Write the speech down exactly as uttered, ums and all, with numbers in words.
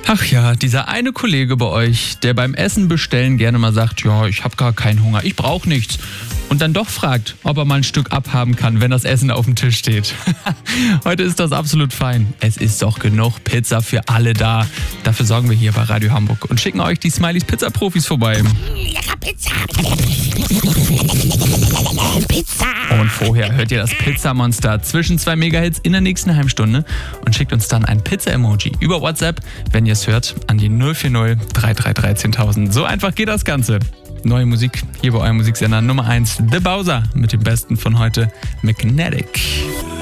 Ach ja, dieser eine Kollege bei euch, der beim Essen bestellen gerne mal sagt, ja, ich habe gar keinen Hunger, ich brauche nichts. Und dann doch fragt, ob er mal ein Stück abhaben kann, wenn das Essen auf dem Tisch steht. Heute ist das absolut fein. Es ist doch genug Pizza für alle da. Dafür sorgen wir hier bei Radio Hamburg und schicken euch die Smileys Pizza-Profis vorbei. Lecker Pizza. Pizza. Und vorher hört ihr das Pizzamonster zwischen zwei Megahits in der nächsten halben Stunde und schickt uns dann ein Pizza-Emoji über WhatsApp, wenn ihr es hört, an die null vier null drei drei dreitausend. So einfach geht das Ganze. Neue Musik hier bei eurem Musiksender Nummer eins, The Bowser mit dem Besten von heute, Magnetic.